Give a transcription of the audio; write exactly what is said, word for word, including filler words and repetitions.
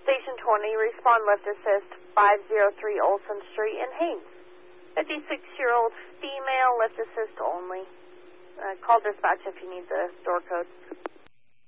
Station twenty, respond lift assist, five oh three Olson Street in Haines. fifty-six-year-old female, lift assist only. Uh, call dispatch if you need the door code.